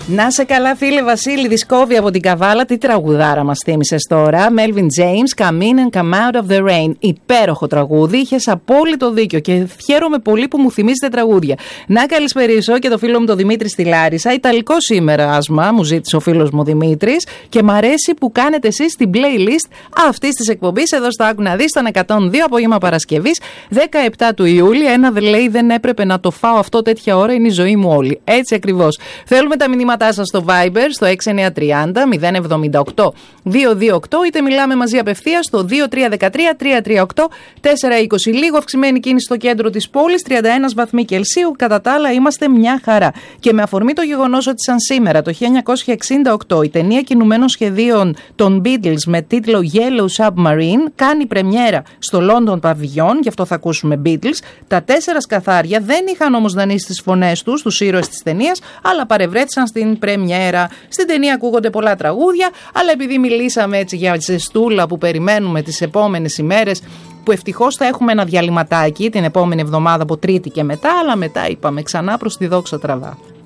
Να σε καλά, φίλε Βασίλη Δισκόβη από την Καβάλα. Τι τραγουδάρα μας θύμισες τώρα. Melvin James, Come In and Come Out of the Rain. Υπέροχο τραγούδι. Είχες απόλυτο δίκιο και χαίρομαι πολύ που μου θυμίζετε τραγούδια. Να καλησπερίσω και το φίλο μου τον Δημήτρη στη Λάρισα. Ιταλικό σήμερα άσμα, μου ζήτησε ο φίλος μου Δημήτρης. Και μ' αρέσει που κάνετε εσείς την playlist αυτής της εκπομπής εδώ στο Άκου να δεις, στον 102 απόγευμα Παρασκευής, 17 του Ιούλη. Ένα λέει δεν έπρεπε να το φάω αυτό τέτοια ώρα, είναι η ζωή μου όλη. Έτσι ακριβώς. Θέλουμε τα μηνύματά σας στο Viber στο 6930 078 228, είτε μιλάμε μαζί απευθείας στο 2313 338 420. Λίγο αυξημένη κίνηση στο κέντρο της πόλης, 31 βαθμοί Κελσίου. Κατά τα άλλα είμαστε μια χαρά. Και με αφορμή το γεγονός ότι σαν σήμερα το 1968 η ταινία κινουμένων σχεδίων των Beatles με τίτλο Yellow Submarine κάνει πρεμιέρα στο London Pavilion, γι' αυτό θα ακούσουμε Beatles. Τα 4 σκαθάρια δεν είχαν όμως δανείσει τις φωνές τους, τους ήρωες της ταινίας, αλλά παρευρέθησαν στην πρεμιέρα. Στην ταινία ακούγονται πολλά τραγούδια, αλλά επειδή μιλήσαμε έτσι για ζεστούλα που περιμένουμε τις επόμενες ημέρες, που ευτυχώς θα έχουμε ένα διαλυματάκι την επόμενη εβδομάδα από Τρίτη και μετά, αλλά μετά είπαμε ξανά προς τη δόξα τραβά.